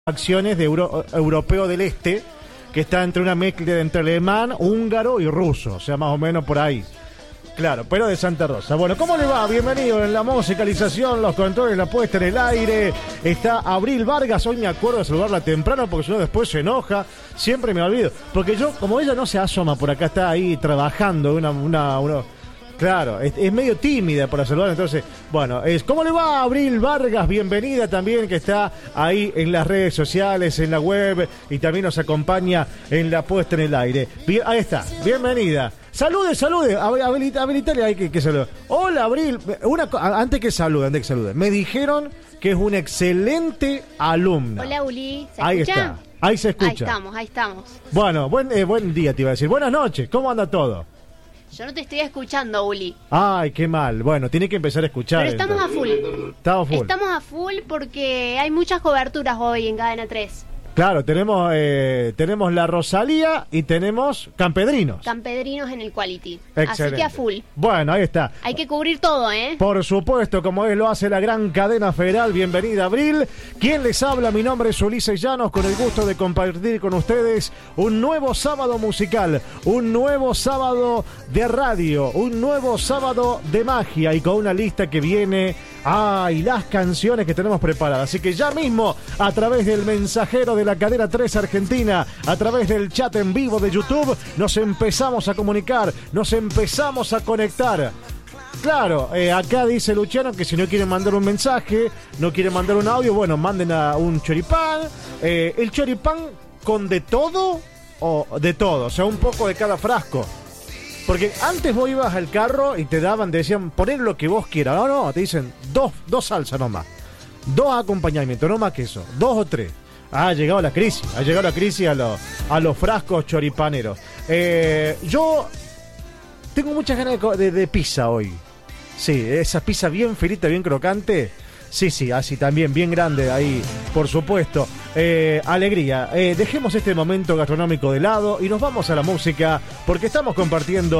acciones de europeo del este, que está entre una mezcla entre alemán, húngaro y ruso, o sea, más o menos por ahí. Claro, pero de Santa Rosa. Bueno, ¿cómo le va? Bienvenido en la musicalización, los controles, la puesta en el aire. Está Abril Vargas. Hoy me acuerdo de saludarla temprano porque si no después se enoja. Siempre me olvido. Porque yo, como ella no se asoma por acá, está ahí trabajando. Claro, es medio tímida para saludar. Entonces, bueno, ¿cómo le va, Abril Vargas? Bienvenida también, que está ahí en las redes sociales, en la web, y también nos acompaña en la puesta en el aire. Bien, ahí está, bienvenida. Salude, habilitale ahí que salude. Hola, Abril. Antes que salude, me dijeron que es una excelente alumna. Hola, Uli. ¿Se ahí escucha? Está, ahí se escucha. Ahí estamos. Bueno, buen día te iba a decir. Buenas noches, ¿cómo anda todo? Yo no te estoy escuchando, Uli. Ay, qué mal. Bueno, tiene que empezar a escuchar. Pero estamos entonces. a full. Estamos a full porque hay muchas coberturas hoy en Cadena 3. Claro, tenemos la Rosalía y tenemos Campedrinos. Campedrinos en el Quality. Excelente. Así que a full. Bueno, ahí está. Hay que cubrir todo, ¿eh? Por supuesto, como lo hace la gran cadena federal. Bienvenida, Abril. ¿Quién les habla? Mi nombre es Ulises Llanos, con el gusto de compartir con ustedes un nuevo sábado musical, un nuevo sábado de radio, un nuevo sábado de magia, y con una lista que viene... y las canciones que tenemos preparadas. Así que ya mismo, a través del mensajero de la cadena 3 Argentina, a través del chat en vivo de YouTube, nos empezamos a comunicar, nos empezamos a conectar. Claro, acá dice Luciano que si no quieren mandar un mensaje, no quieren mandar un audio, bueno, manden a un choripán. El choripán con de todo o de todo, o sea, un poco de cada frasco. Porque antes vos ibas al carro y te decían, poner lo que vos quieras. No, te dicen dos salsas nomás. 2 acompañamientos, no más que eso. 2 o 3. Ha llegado la crisis a los frascos choripaneros. Yo tengo muchas ganas de pizza hoy. Sí, esa pizza bien finita, bien crocante. Sí, así también, bien grande ahí, por supuesto. Alegría. Dejemos este momento gastronómico de lado y nos vamos a la música, porque estamos compartiendo